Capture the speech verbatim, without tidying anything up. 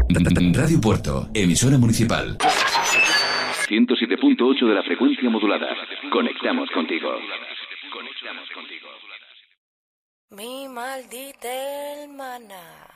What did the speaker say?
Radio Puerto, emisora municipal. ciento siete punto ocho de la frecuencia modulada. Conectamos contigo. Conectamos contigo. Mi maldita hermana.